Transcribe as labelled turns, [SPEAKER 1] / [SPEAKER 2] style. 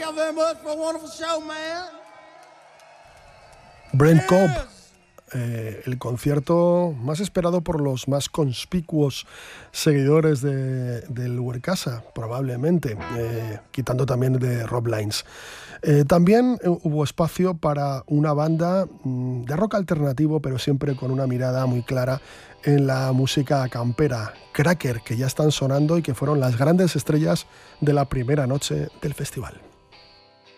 [SPEAKER 1] Brent Cobb, el concierto más esperado por los más conspicuos seguidores del Huercasa, probablemente, quitando también de Rob Lines. También hubo espacio para una banda de rock alternativo, pero siempre con una mirada muy clara en la música campera, Cracker, que ya están sonando y que fueron las grandes estrellas de la primera noche del festival.